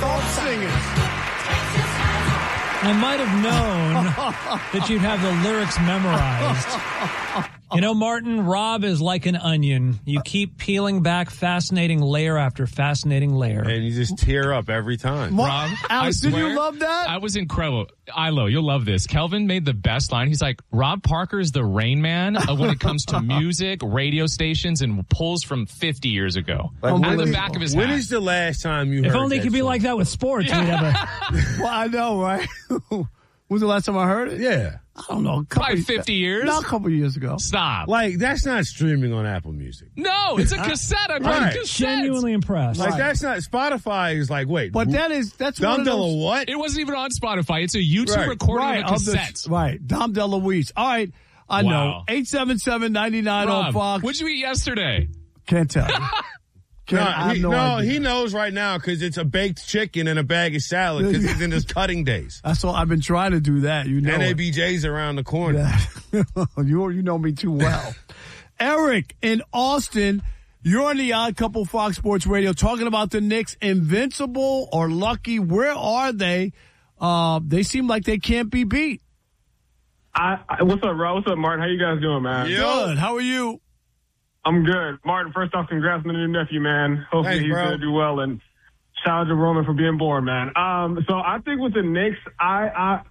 Folk singers. I might have known that you'd have the lyrics memorized. You know, Martin, Rob is like an onion. You keep peeling back fascinating layer after fascinating layer. And you just tear up every time. Rob, Alex, did you love that? I was incredible. Ilo, you'll love this. Kelvin made the best line. He's like, Rob Parker's the Rain Man when it comes to music, radio stations, and pulls from 50 years ago. Like, on the back of his hat. When is the last time you If heard only it could be song? like that with sports. We'd have a... Well, I know, right? When was the last time I heard it? Yeah. I don't know. Probably 50 years? No, a couple years ago. Stop. Like, that's not streaming on Apple Music. No, it's a cassette. I bought Right. a cassette. Genuinely impressed. Like, that's not, Spotify is like, wait. But that's one Dom of those. what? It wasn't even on Spotify. It's a YouTube Right. recording of a of the- cassette. right. Dom DeLuise. All right. I know. Wow. 877-99 on Rob, Fox. what'd you eat yesterday? Can't tell you. I have no idea. He knows right now because it's a baked chicken and a bag of salad because he's in his cutting days. That's all. I've been trying to do that. You know it. NABJ's around the corner. Yeah. you know me too well. Eric in Austin, you're on the Odd Couple Fox Sports Radio talking about the Knicks. Invincible or lucky? Where are they? They seem like they can't be beat. What's up, Rob? What's up, Martin? How you guys doing, man? Good. How are you? I'm good. Martin, first off, congrats on the new nephew, man. Hopefully Thanks, he's bro. going to do well. And shout out to Roman for being born, man. So I think with the Knicks,